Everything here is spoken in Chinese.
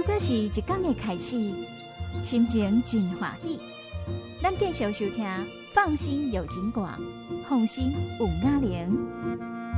果是一天的开始，心情真欢喜。咱继续收听，放心有情广，放心有雅玲。